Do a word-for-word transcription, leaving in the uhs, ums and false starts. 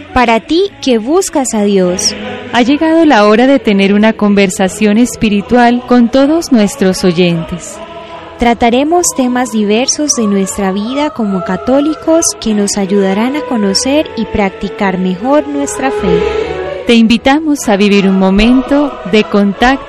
Para ti que buscas a Dios, ha llegado la hora de tener una conversación espiritual con todos nuestros oyentes. Trataremos temas diversos de nuestra vida como católicos que nos ayudarán a conocer y practicar mejor nuestra fe. Te invitamos a vivir un momento de contacto